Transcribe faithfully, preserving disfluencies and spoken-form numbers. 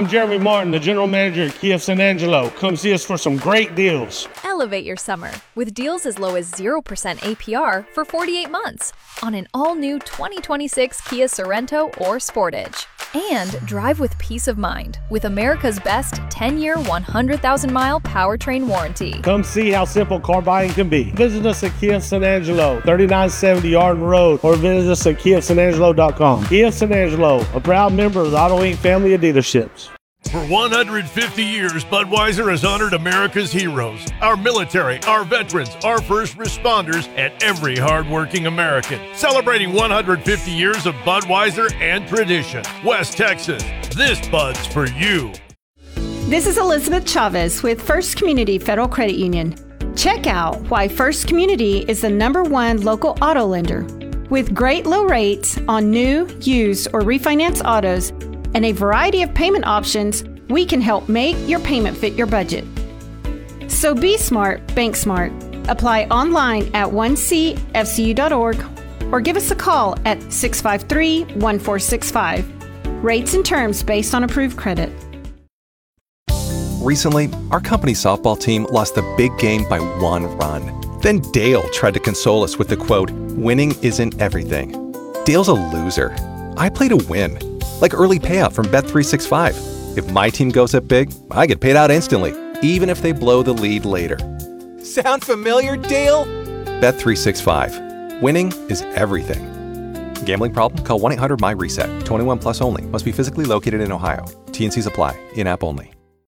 I'm Jeremy Martin, the general manager at Kia of San Angelo. Come see us for some great deals. Elevate your summer with deals as low as zero percent A P R for forty-eight months on an all-new twenty twenty-six Kia Sorento or Sportage. And drive with peace of mind with America's best ten-year, one hundred thousand mile powertrain warranty. Come see how simple car buying can be. Visit us at Kia of San Angelo, thirty-nine seventy Arden Road, or visit us at kia san angelo dot com. Kia of San Angelo, a proud member of the Auto Incorporated family of dealerships. For one hundred fifty years, Budweiser has honored America's heroes, our military, our veterans, our first responders, and every hardworking American. Celebrating one hundred fifty years of Budweiser and tradition. West Texas, this Bud's for you. This is Elizabeth Chavez with First Community Federal Credit Union. Check out why First Community is the number one local auto lender. With great low rates on new, used, or refinance autos, and a variety of payment options, we can help make your payment fit your budget. So be smart, bank smart. Apply online at one c f c u dot org or give us a call at six five three, one four six five. Rates and terms based on approved credit. Recently, our company softball team lost the big game by one run. Then Dale tried to console us with the quote, "Winning isn't everything." Dale's a loser. I play to win. Like early payout from Bet three sixty-five. If my team goes up big, I get paid out instantly, even if they blow the lead later. Sound familiar, Dale? Bet three sixty-five. Winning is everything. Gambling problem? Call one eight hundred M Y RESET. twenty-one plus only. Must be physically located in Ohio. T N Cs apply. In-app only.